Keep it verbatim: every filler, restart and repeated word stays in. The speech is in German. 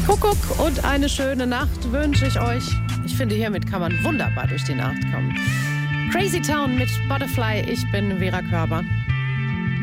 Kuckuck und eine schöne Nacht wünsche ich euch. Ich finde, hiermit kann man wunderbar durch die Nacht kommen. Crazy Town mit Butterfly. Ich bin Vera Körber.